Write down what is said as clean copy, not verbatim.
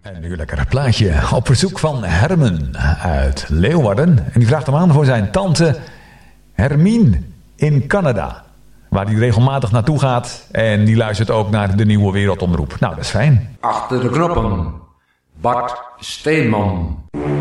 En nu lekker een plaatje op verzoek van Hermen uit Leeuwarden. En die vraagt hem aan voor zijn tante Hermien in Canada. Waar hij regelmatig naartoe gaat. En die luistert ook naar de Nieuwe Wereldomroep. Nou, dat is fijn. Achter de knoppen, Bart Steenman.